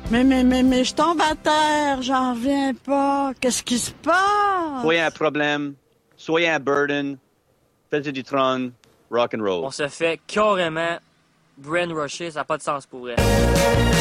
Mais je tombe à terre, j'en reviens pas. Qu'est-ce qui se passe? Soyez un problème, soyez un burden, faites du trône, rock and roll. On se fait carrément brainrusher, ça n'a pas de sens pour vrai.